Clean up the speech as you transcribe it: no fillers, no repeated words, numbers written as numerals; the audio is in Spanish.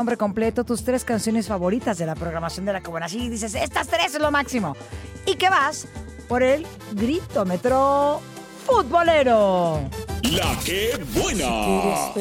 nombre completo, tus 3 canciones favoritas de la programación de La Que Buena. Así dices, estas 3 es lo máximo. Y que vas por el Gritómetro Futbolero. La Que Buena.